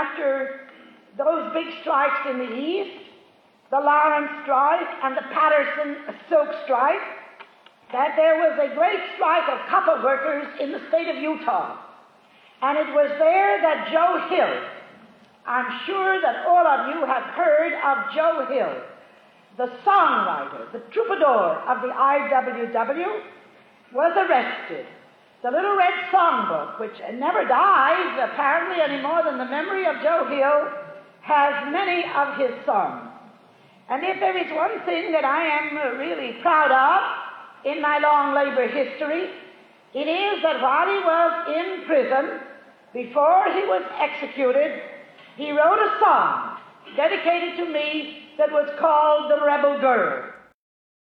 after those big strikes in the East, the Lawrence strike and the Patterson-Silk strike, that there was a great strike of copper workers in the state of Utah. And it was there that Joe Hill, I'm sure that all of you have heard of Joe Hill, the songwriter, the troubadour of the IWW, was arrested. The Little Red Songbook, which never dies apparently any more than the memory of Joe Hill, has many of his songs. And if there is one thing that I am really proud of in my long labor history, it is that while he was in prison, before he was executed, he wrote a song dedicated to me that was called The Rebel Girl.